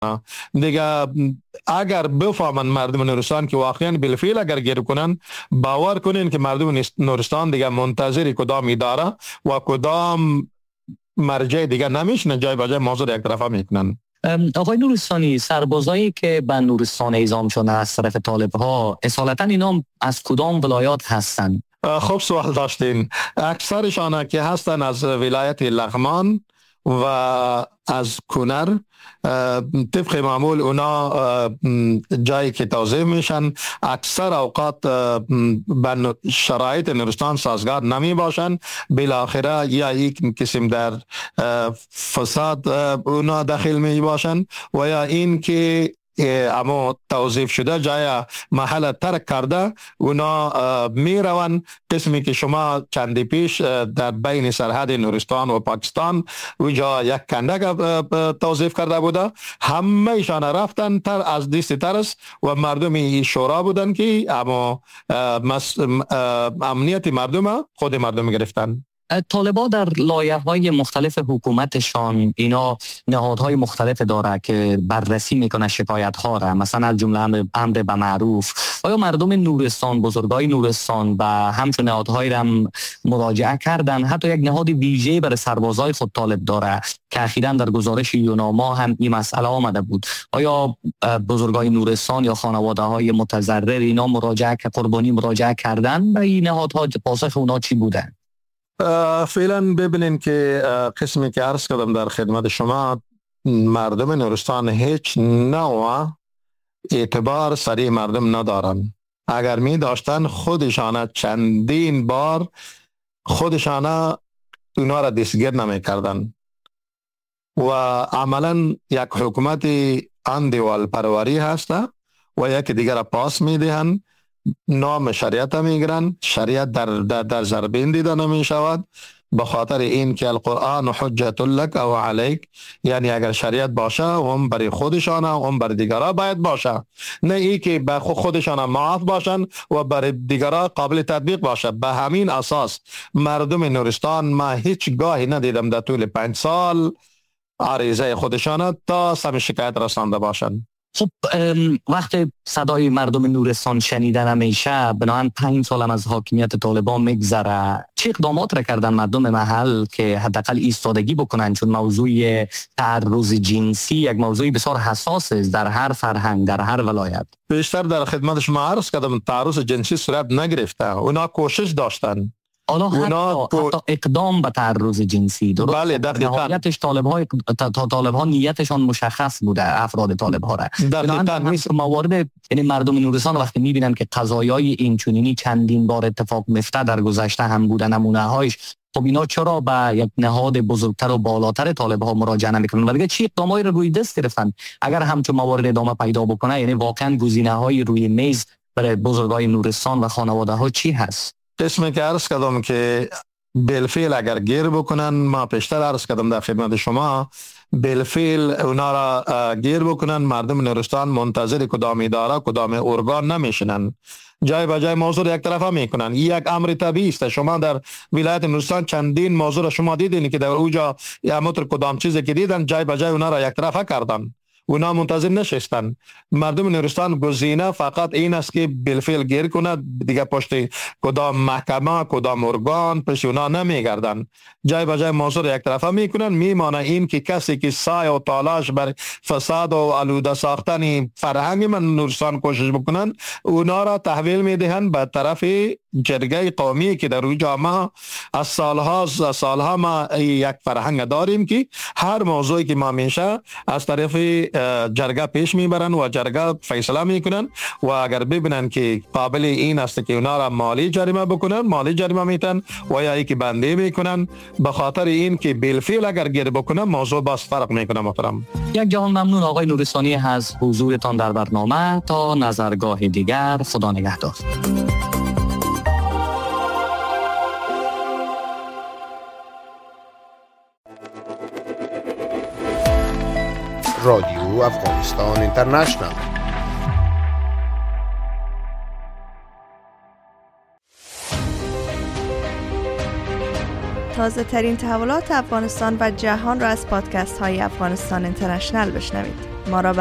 دیگه اگر بفهمن مردم نورستان که واقعا بالفعل اگر گیر کنن، باور کنین که مردم نورستان دیگه منتظر کدام اداره و کدام مرجع دیگه نمیشنه، جای به جای موضوع یک طرفه میکنن. آقای نورستانی، سربازایی که به نورستان اعزام شدن از طرف طالب ها اصالتا اینا از کدام ولایات هستند؟ خوب سوال داشتین. اکثرشان که هستن از ولایت لغمان و از کنر. طبق معمول اونا جایی که توضیح میشن اکثر اوقات به شرایط نورستان سازگار نمی باشن، بالاخره یا یک قسم در فساد اونا داخل می باشن و یا این که اما توظیف شده جای محل ترک کرده اونا می روند. قسمی که شما چندی پیش در بین سرحد نورستان و پاکستان اونجا یک کندک توظیف کرده بوده، همه ایشان رفتن تر از دیست ترس و مردم شورا بودن که اما امنیت مردم خود مردم گرفتن. طالبان در لایحه‌های مختلف حکومتشان اینا نهادهای مختلف داره که بررسی میکنه شکایت ها را، مثلا از جمله امر به معروف. آیا مردم نورستان، بزرگای نورستان و همچون نهادهای را مراجعه کردن؟ حتی یک نهاد ویژه برای سربازای خود طالب داره که اخیراً در گزارش یوناما هم این مسئله آمده بود. آیا بزرگای نورستان یا خانواده های متضرر اینا قربانی مراجعه کردن به این نهادها؟ پاسخ اونا چی بوده؟ فعلا ببینین که قسمی که عرض کردم در خدمت شما، مردم نورستان هیچ نوع اعتبار سری مردم ندارن. اگر می داشتن خودشانه چندین بار خودشانه اونا را دستگیر نمی کردن و عملا یک حکومت اندیوال پروری هست و یک دیگر را پاس می دهند، نام شریعت میگیرن، شریعت در ضربین دیده نمی شود به خاطر این که القرآن حجت لک او علیک، یعنی اگر شریعت باشه هم برای خودشان هم برای دیگران باید باشه، نه ای که به خودشان معاف باشن و برای دیگران قابل تطبیق باشه. به همین اساس مردم نورستان ما هیچ گاهی ندیدم در طول 5 سال عریضه خودشان تا سم شکایت رسانده باشن. خب وقت صدای مردم نورستان شنیدن همیشه بنابراین 5 سال هم از حاکمیت طالبان میگذره، چه اقدامات را کردن مردم محل که حداقل ایستادگی بکنن؟ چون موضوع تعرض جنسی یک موضوع بسیار حساس است در هر فرهنگ، در هر ولایت. بیشتر در خدمت شما عرض کردم تعرض جنسی صورت نگرفته، اونا کوشش داشتن، حتی اقدام به تعرض جنسی. درست؟ بله نهایتش طالب ها نیتشان مشخص بوده، افراد طالب ها را. در موارد یعنی مردم نورستان وقتی میبینن که قضایای این چنینی چندین بار اتفاق میفته، در گذشته هم بوده نمونه هایش، خب اینا چرا به یک نهاد بزرگتر و بالاتر طالب ها مراجعه نمیکنن و دیگه چی اقدامایی رو روی دست گرفتن؟ اگر همچون موارد ادامه پیدا بکنه، یعنی واقعا گزینه های روی میز برای بزرگای نورستان و خانواده ها چی هست؟ قسمی که عرض کردم که بالفعل اگر گیر بکنن، ما پیشتر عرض کردم در خدمت شما، بالفعل اونا را گیر بکنن، مردم نورستان منتظر کدام اداره کدام ارگان نمیشنن، جای به جای موضوع یک طرفه میکنن. یک امر طبیعی است. شما در ولایت نورستان چندین موضوع شما دیدین که در اوجا یا متر کدام چیزی که دیدن جای به جای اونا را یک طرفه کردن، اونا منتظر نشستن. مردم نورستان گزینه فقط این است که بالفعل گیر کند، دیگه پشت کدام محکمه کدام ارگان پشت اونا نمیگردن، جای به جای موضوع یک طرفه میکنن. میمانه این که کسی که سعی و تلاش بر فساد و آلوده ساختن فرهنگ من نورستان کوشش بکنن، اونا را تحویل میدهند به طرف جرگه قومی که در اونجا ما از سالها ما یک فرهنگ داریم که هر موضوعی که ما میشه از طرف جرگه پیش میبرن و جرگه فیصله میکنن و اگر ببینن که قابل این است که اونا را مالی جریمه بکنن، مالی جریمه میتن و یا ای که بنده میکنن. به خاطر این که بالفعل اگر گیر بکنن موضوع باز فرق میکنه. محترم، یک جهان ممنون آقای نورستانی از حضورتان در برنامه. تا نظرگاه دیگر، خدا نگهدار. رادیو افغانستان اینترنشنال. تازه ترین تحولات افغانستان و جهان را از پادکست های افغانستان اینترنشنال بشنوید. ما را